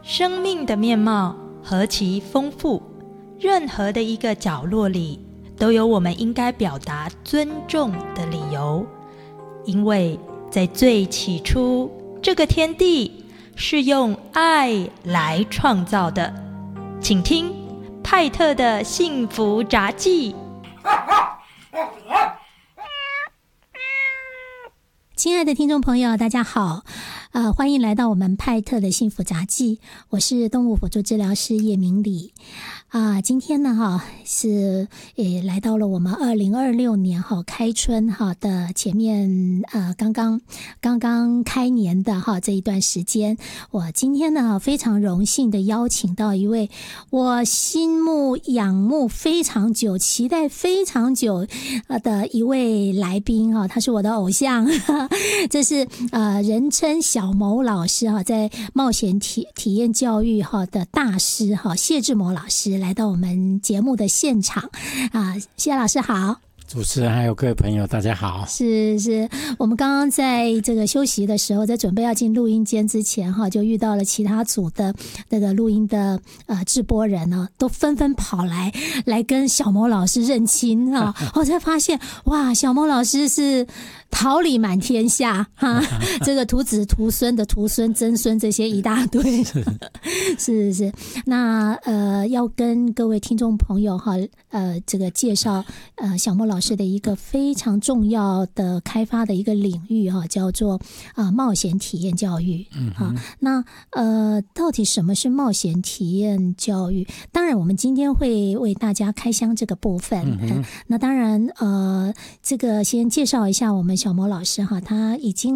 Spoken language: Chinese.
生命的面貌何其丰富，任何的一个角落里都有我们应该表达尊重的理由。因为在最起初，这个天地是用爱来创造的。请听派特的幸福札记。 亲爱的听众朋友，大家好，欢迎来到我们派特的幸福札记，我是动物辅助治疗师叶明礼。今天呢是来到了我们2026年开春的前面，刚刚开年的这一段时间，我今天呢非常荣幸的邀请到一位我心目仰慕非常久、期待非常久的一位来宾他是我的偶像，这是人称小某老师在冒险体验教育的大师谢志谋老师来到我们节目的现场谢老师好。 主持人还有各位朋友大家好。 是我们刚刚在这个休息的时候，在准备要进录音间之前就遇到了其他组的那个录音的制播人都纷纷跑来跟小某老师认亲我才发现哇，小某老师是桃李满天下这个徒子徒孙的徒孙曾孙这些一大堆是那要跟各位听众朋友这个介绍小某老师的一个非常重要的开发的一个领域叫做冒险体验教育那到底什么是冒险体验教育？当然我们今天会为大家开箱这个部分那当然这个先介绍一下我们小某老师他已经